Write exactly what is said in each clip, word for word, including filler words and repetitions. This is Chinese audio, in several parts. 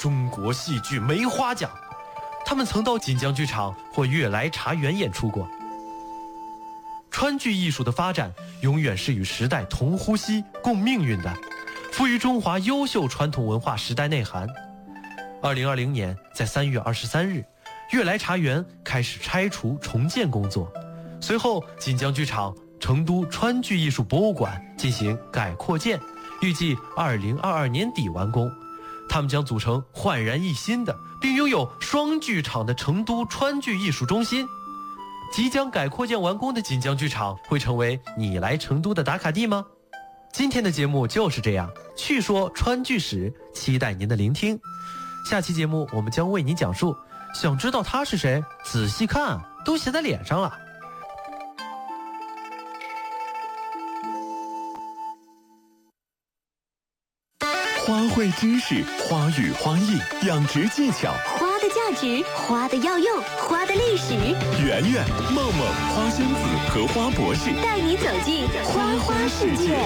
中国戏剧梅花奖。他们曾到锦江剧场或悦来茶园演出过。川剧艺术的发展永远是与时代同呼吸共命运的，赋予中华优秀传统文化时代内涵。二零二零年，在三月二十三日，悦来茶园开始拆除重建工作，随后锦江剧场、成都川剧艺术博物馆进行改扩建，预计二零二二年底完工。他们将组成焕然一新的并拥有双剧场的成都川剧艺术中心。即将改扩建完工的锦江剧场会成为你来成都的打卡地吗？今天的节目就是这样，趣说川剧史，期待您的聆听。下期节目我们将为您讲述，想知道他是谁？仔细看，都写在脸上了。 花卉知识，花语花艺，养殖技巧， 花的价值，花的药用，花的历史。 圆圆、梦梦、花仙子和花博士带你走进花花世界。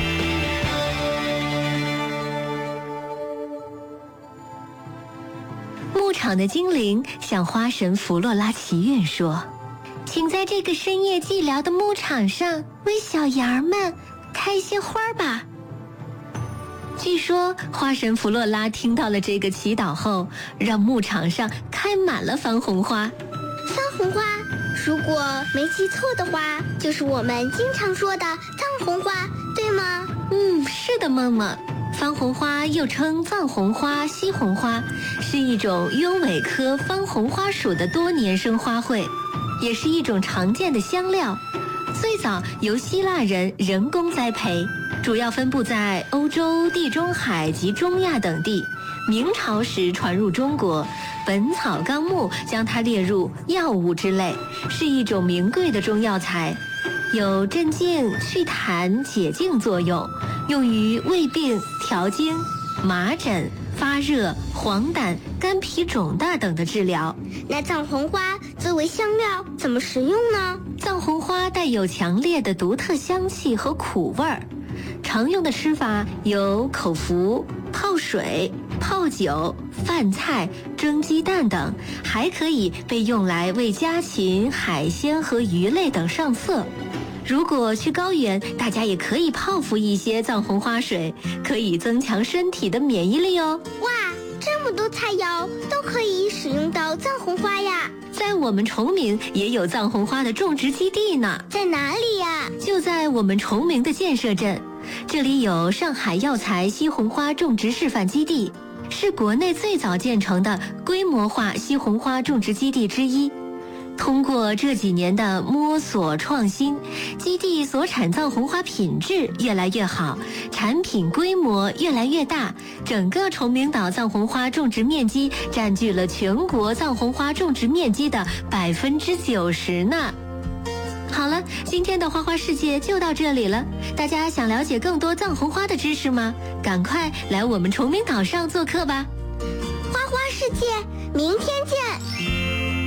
牧场的精灵向花神弗洛拉祈愿说：“请在这个深夜寂寥的牧场上为小羊儿们开些花吧。”据说花神弗洛拉听到了这个祈祷后，让牧场上开满了番红花。 番红花，如果没记错的话，就是我们经常说的藏红花，对吗？ 嗯，是的，梦梦。番红花又称藏红花、西红花，是一种鸢尾科番红花属的多年生花卉，也是一种常见的香料。最早由希腊人人工栽培，主要分布在欧洲、地中海及中亚等地。明朝时传入中国，《本草纲目》将它列入药物之类，是一种名贵的中药材，有镇静、祛痰、解痉作用，用于胃病、调经、麻疹、发热、黄疸、肝脾肿大等的治疗。 那藏红花作为香料怎么食用呢？ 藏红花带有强烈的独特香气和苦味儿，常用的吃法有口服、泡水、泡酒、饭菜、蒸鸡蛋等，还可以被用来为家禽、海鲜和鱼类等上色。如果去高原，大家也可以泡服一些藏红花水，可以增强身体的免疫力哦。 哇，这么多菜肴都可以使用到藏红花呀！ 在我们崇明也有藏红花的种植基地呢。 在哪里呀？ 就在我们崇明的建设镇，这里有上海药材西红花种植示范基地，是国内最早建成的规模化西红花种植基地之一。通过这几年的摸索创新，基地所产藏红花品质越来越好，产品规模越来越大，整个崇明岛藏红花种植面积占据了全国藏红花种植面积的百分之九十呢。好了，今天的花花世界就到这里了。大家想了解更多藏红花的知识吗？赶快来我们崇明岛上做客吧。 花花世界，明天见。